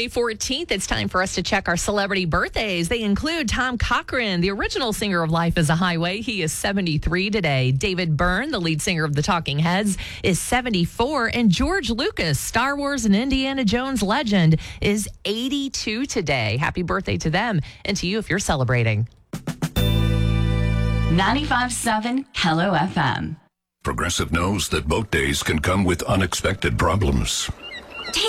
May 14th, it's time for us to check our celebrity birthdays. They include Tom Cochrane, the original singer of Life is a Highway. He is 73 today. David Byrne, the lead singer of the Talking Heads, is 74. And George Lucas, Star Wars and Indiana Jones legend, is 82 today. Happy birthday to them and to you if you're celebrating. 95.7 Hello FM. Progressive knows that boat days can come with unexpected problems.